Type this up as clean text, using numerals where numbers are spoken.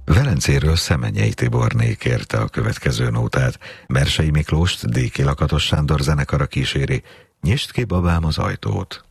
Velencéről Szemenyei Tiborné kérte a következő nótát. Mersei Miklóst Déki Lakatos Sándor zenekara kíséri. Nyisd ki, babám, az ajtót!